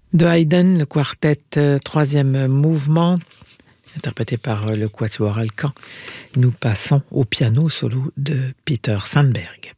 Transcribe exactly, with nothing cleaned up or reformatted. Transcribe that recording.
De Haydn, le quartet euh, troisième mouvement, interprété par euh, le Quatuor Alcan. Nous passons au piano solo de Peter Sandberg.